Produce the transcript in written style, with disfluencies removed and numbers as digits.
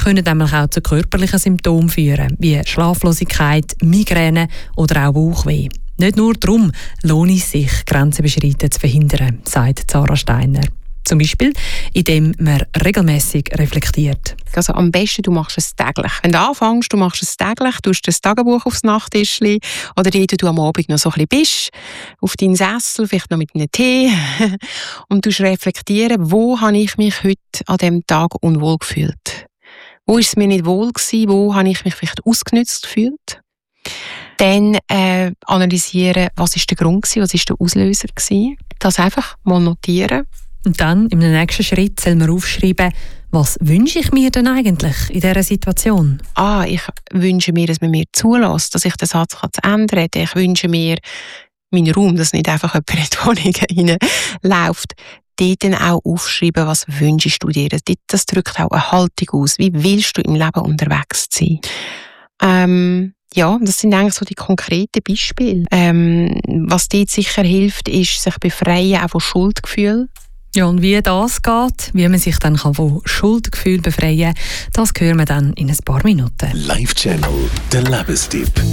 können nämlich auch zu körperlichen Symptomen führen, wie Schlaflosigkeit, Migräne oder auch Bauchweh. Nicht nur darum lohnt es sich, Grenzüberschreiten zu verhindern, sagt Sarah Steiner. Zum Beispiel, indem man regelmäßig reflektiert. Also am besten, du machst es täglich. Wenn du anfängst, du machst es täglich, tust das Tagebuch aufs Nachttischchen oder dort du am Abend noch so ein bisschen bist, auf deinen Sessel, vielleicht noch mit einem Tee und du reflektieren, wo habe ich mich heute an diesem Tag unwohl gefühlt? Wo ist es mir nicht wohl gewesen? Wo habe ich mich vielleicht ausgenutzt gefühlt? Dann analysieren, was ist der Grund gewesen, was ist der Auslöser gewesen. Das einfach mal notieren. Und dann, im nächsten Schritt, soll man aufschreiben, was wünsche ich mir denn eigentlich in dieser Situation? Ich wünsche mir, dass man mir zulässt, dass ich den Satz ändern kann. Ich wünsche mir meinen Raum, dass nicht einfach jemand in die Wohnung reinläuft. Dort dann auch aufschreiben, was wünschst du dir. Das drückt auch eine Haltung aus. Wie willst du im Leben unterwegs sein? Das sind eigentlich so die konkreten Beispiele. Was dort sicher hilft, ist, sich befreien auch von Schuldgefühlen. Ja, und wie das geht, wie man sich dann von Schuldgefühl befreien kann, das hören wir dann in ein paar Minuten. Live Channel, der Lebenstipp.